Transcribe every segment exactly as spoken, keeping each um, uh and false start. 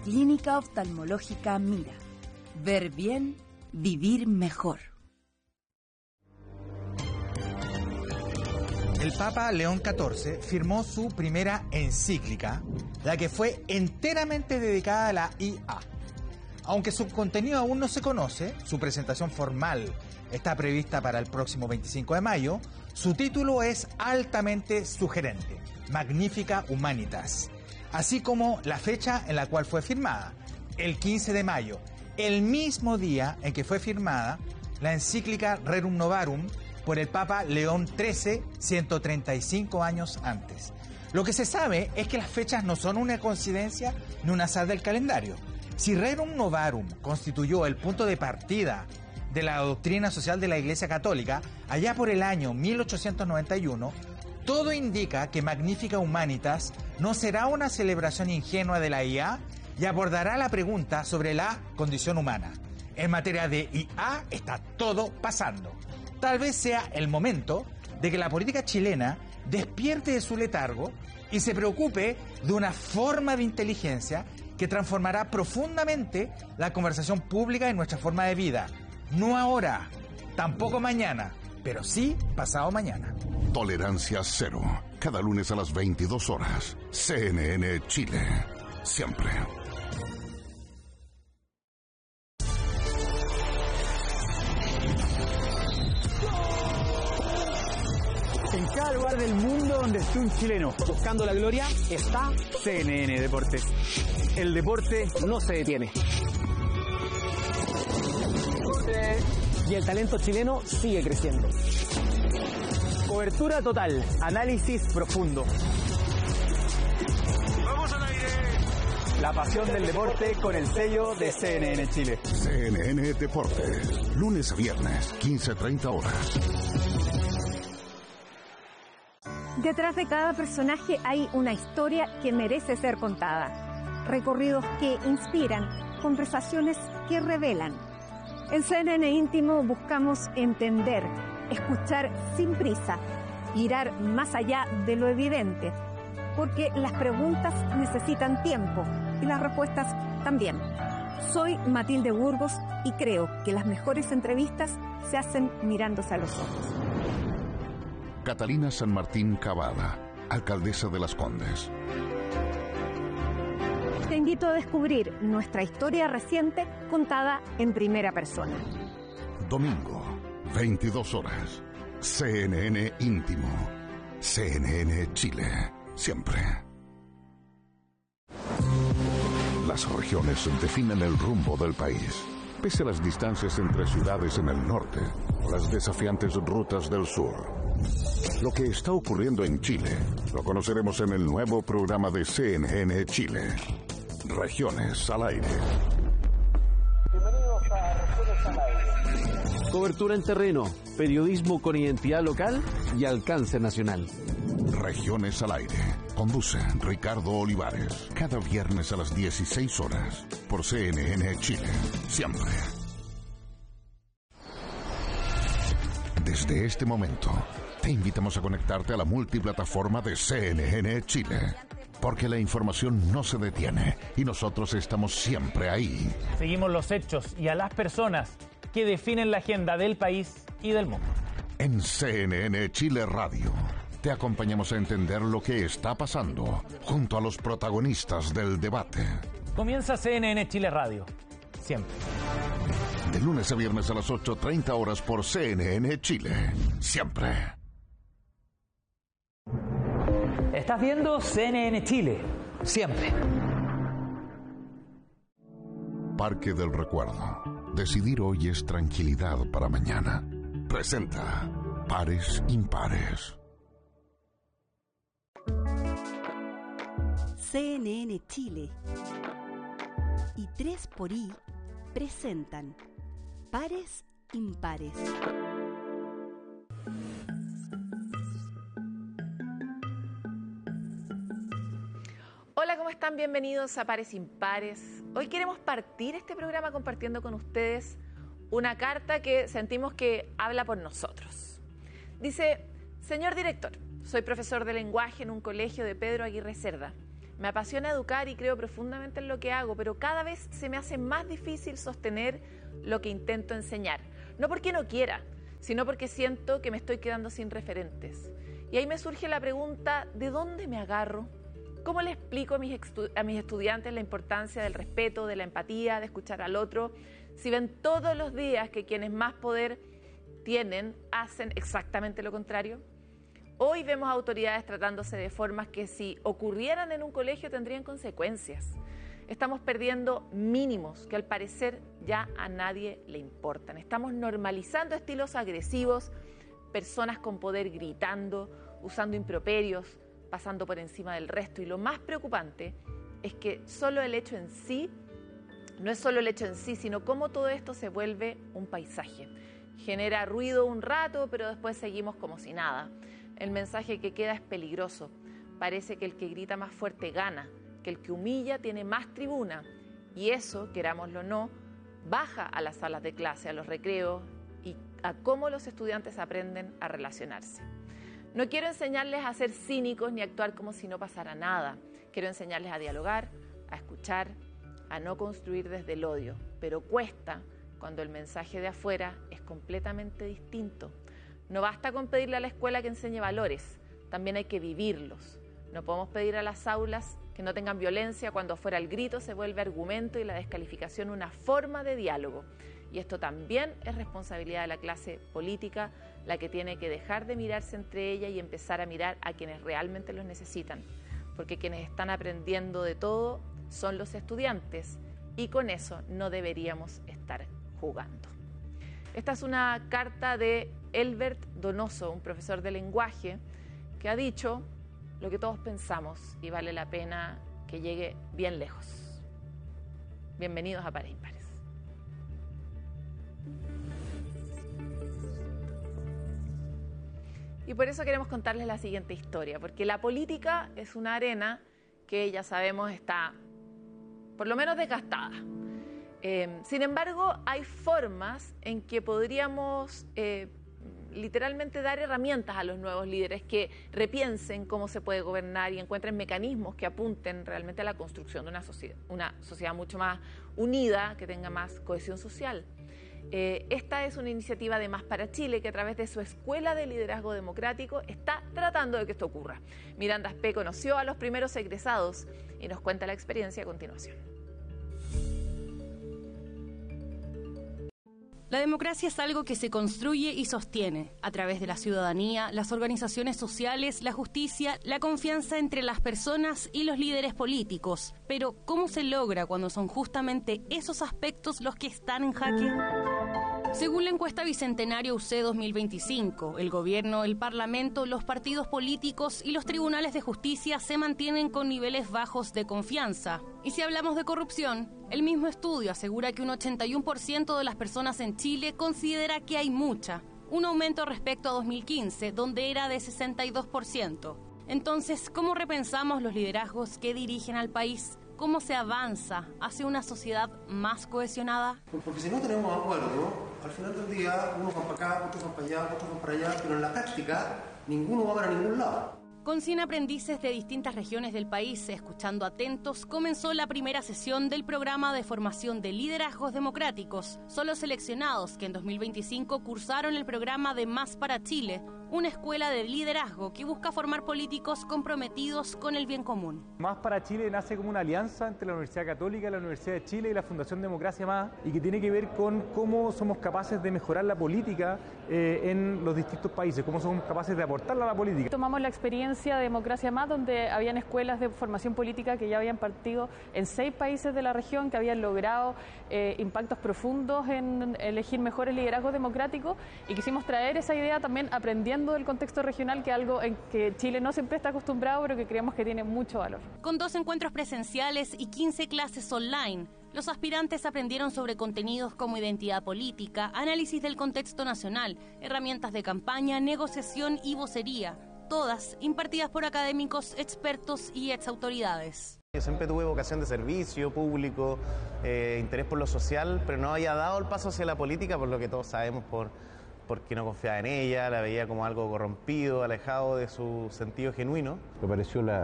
Clínica Oftalmológica Mira. Ver bien, vivir mejor. El Papa León catorce firmó su primera encíclica, la que fue enteramente dedicada a la I A. Aunque su contenido aún no se conoce, su presentación formal está prevista para el próximo veinticinco de mayo, su título es altamente sugerente, Magnificat Humanitas, así como la fecha en la cual fue firmada, el quince de mayo, el mismo día en que fue firmada la encíclica Rerum Novarum por el Papa León trece, ciento treinta y cinco años antes. Lo que se sabe es que las fechas no son una coincidencia ni un azar del calendario. Si Rerum Novarum constituyó el punto de partida de la doctrina social de la Iglesia Católica, allá por el año mil ochocientos noventa y uno, todo indica que Magnificat Humanitas no será una celebración ingenua de la I A y abordará la pregunta sobre la condición humana. En materia de I A está todo pasando. Tal vez sea el momento de que la política chilena despierte de su letargo y se preocupe de una forma de inteligencia que transformará profundamente la conversación pública en nuestra forma de vida. No ahora, tampoco mañana, pero sí pasado mañana. Tolerancia cero. Cada lunes a las veintidós horas. C N N Chile. Siempre. En cada lugar del mundo donde esté un chileno buscando la gloria, está C N N Deportes. El deporte no se detiene. Y el talento chileno sigue creciendo. Cobertura total, análisis profundo. ¡Vamos al aire! La pasión del deporte con el sello de C N N Chile. C N N Deportes, lunes a viernes, quince treinta horas. Detrás de cada personaje hay una historia que merece ser contada. Recorridos que inspiran, conversaciones que revelan. En C N N Íntimo buscamos entender, escuchar sin prisa, mirar más allá de lo evidente, porque las preguntas necesitan tiempo y las respuestas también. Soy Matilde Burgos y creo que las mejores entrevistas se hacen mirándose a los ojos. Catalina San Martín Cavada, alcaldesa de Las Condes. Te invito a descubrir nuestra historia reciente contada en primera persona. Domingo, veintidós horas. C N N Íntimo. C N N Chile. Siempre. Las regiones definen el rumbo del país. Pese a las distancias entre ciudades en el norte o las desafiantes rutas del sur. Lo que está ocurriendo en Chile lo conoceremos en el nuevo programa de C N N Chile. Regiones al aire. Bienvenidos a Regiones al aire. Cobertura en terreno, periodismo con identidad local y alcance nacional. Regiones al aire. Conduce Ricardo Olivares. Cada viernes a las dieciséis horas por C N N Chile. Siempre. Desde este momento, te invitamos a conectarte a la multiplataforma de C N N Chile. Porque la información no se detiene y nosotros estamos siempre ahí. Seguimos los hechos y a las personas que definen la agenda del país y del mundo. En C N N Chile Radio te acompañamos a entender lo que está pasando junto a los protagonistas del debate. Comienza C N N Chile Radio. Siempre. De lunes a viernes a las ocho treinta horas por C N N Chile. Siempre. Estás viendo C N N Chile. Siempre. Parque del Recuerdo. Decidir hoy es tranquilidad para mañana. Presenta Pares Impares. C N N Chile y tres por I presentan Pares Impares. Hola, ¿cómo están? Bienvenidos a Pares Impares. Hoy queremos partir este programa compartiendo con ustedes una carta que sentimos que habla por nosotros. Dice: señor director, soy profesor de lenguaje en un colegio de Pedro Aguirre Cerda. Me apasiona educar y creo profundamente en lo que hago, pero cada vez se me hace más difícil sostener lo que intento enseñar. No porque no quiera, sino porque siento que me estoy quedando sin referentes. Y ahí me surge la pregunta, ¿de dónde me agarro? ¿Cómo le explico a mis, a mis estudiantes la importancia del respeto, de la empatía, de escuchar al otro, si ven todos los días que quienes más poder tienen hacen exactamente lo contrario? Hoy vemos autoridades tratándose de formas que si ocurrieran en un colegio tendrían consecuencias. Estamos perdiendo mínimos que al parecer ya a nadie le importan. Estamos normalizando estilos agresivos, personas con poder gritando, usando improperios, pasando por encima del resto. Y lo más preocupante es que solo el hecho en sí, no es solo el hecho en sí, sino cómo todo esto se vuelve un paisaje. Genera ruido un rato, pero después seguimos como si nada. El mensaje que queda es peligroso. Parece que el que grita más fuerte gana, que el que humilla tiene más tribuna. Y eso, querámoslo o no, baja a las salas de clase, a los recreos y a cómo los estudiantes aprenden a relacionarse. No quiero enseñarles a ser cínicos ni a actuar como si no pasara nada. Quiero enseñarles a dialogar, a escuchar, a no construir desde el odio. Pero cuesta cuando el mensaje de afuera es completamente distinto. No basta con pedirle a la escuela que enseñe valores, también hay que vivirlos. No podemos pedir a las aulas que no tengan violencia cuando afuera el grito se vuelve argumento y la descalificación una forma de diálogo. Y esto también es responsabilidad de la clase política, la que tiene que dejar de mirarse entre ella y empezar a mirar a quienes realmente los necesitan. Porque quienes están aprendiendo de todo son los estudiantes y con eso no deberíamos estar jugando. Esta es una carta de Elbert Donoso, un profesor de lenguaje, que ha dicho lo que todos pensamos y vale la pena que llegue bien lejos. Bienvenidos a Pares Impares. Y por eso queremos contarles la siguiente historia, porque la política es una arena que ya sabemos está por lo menos desgastada. Eh, sin embargo, hay formas en que podríamos eh, literalmente dar herramientas a los nuevos líderes que repiensen cómo se puede gobernar y encuentren mecanismos que apunten realmente a la construcción de una sociedad, una sociedad mucho más unida, que tenga más cohesión social. Eh, esta es una iniciativa de Más para Chile que a través de su Escuela de Liderazgo Democrático está tratando de que esto ocurra. Miranda Aspe conoció a los primeros egresados y nos cuenta la experiencia a continuación. La democracia es algo que se construye y sostiene a través de la ciudadanía, las organizaciones sociales, la justicia, la confianza entre las personas y los líderes políticos. Pero, ¿cómo se logra cuando son justamente esos aspectos los que están en jaque? Según la encuesta Bicentenario U C dos mil veinticinco, el gobierno, el parlamento, los partidos políticos y los tribunales de justicia se mantienen con niveles bajos de confianza. Y si hablamos de corrupción, el mismo estudio asegura que un ochenta y uno por ciento de las personas en Chile considera que hay mucha, un aumento respecto a dos mil quince, donde era de sesenta y dos por ciento. Entonces, ¿cómo repensamos los liderazgos que dirigen al país? ¿Cómo se avanza hacia una sociedad más cohesionada? Porque si no tenemos acuerdo, al final del día unos van para acá, otros van para allá, otros van para allá, pero en la práctica ninguno va para ningún lado. Con cien aprendices de distintas regiones del país, escuchando atentos, comenzó la primera sesión del programa de formación de liderazgos democráticos. Son los seleccionados que en dos mil veinticinco cursaron el programa de Más para Chile, una escuela de liderazgo que busca formar políticos comprometidos con el bien común. Más para Chile nace como una alianza entre la Universidad Católica, la Universidad de Chile y la Fundación Democracia Más, y que tiene que ver con cómo somos capaces de mejorar la política eh, en los distintos países, cómo somos capaces de aportarla a la política. Tomamos la experiencia de Democracia Más, donde habían escuelas de formación política que ya habían partido en seis países de la región, que habían logrado eh, impactos profundos en elegir mejores liderazgos democráticos, y quisimos traer esa idea también aprendiendo del contexto regional, que es algo en que Chile no siempre está acostumbrado, pero que creemos que tiene mucho valor. Con dos encuentros presenciales y quince clases online, los aspirantes aprendieron sobre contenidos como identidad política, análisis del contexto nacional, herramientas de campaña, negociación y vocería, todas impartidas por académicos, expertos y exautoridades. Yo siempre tuve vocación de servicio público, eh, interés por lo social, pero no había dado el paso hacia la política, por lo que todos sabemos, por porque no confiaba en ella, la veía como algo corrompido, alejado de su sentido genuino. Me pareció una,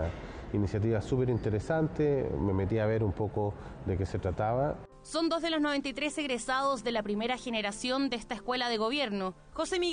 iniciativa súper interesante, me metí a ver un poco de qué se trataba. Son dos de los noventa y tres egresados de la primera generación de esta escuela de gobierno. José Miguel